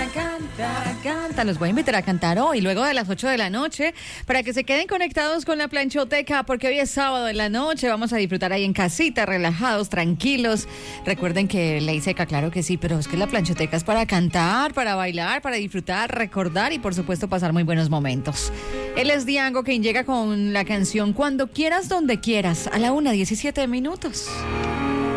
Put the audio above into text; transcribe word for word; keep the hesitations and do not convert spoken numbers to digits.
canta, canta. Los voy a invitar a cantar hoy, luego de las ocho de la noche, para que se queden conectados con la planchoteca, porque hoy es sábado en la noche. Vamos a disfrutar ahí en casita, relajados, tranquilos. Recuerden que ley seca, claro que sí, pero es que la planchoteca es para cantar, para bailar, para disfrutar, recordar y por supuesto pasar muy buenos momentos. Él es Diango, quien llega con la canción Cuando quieras, donde quieras, a la una diecisiete minutos.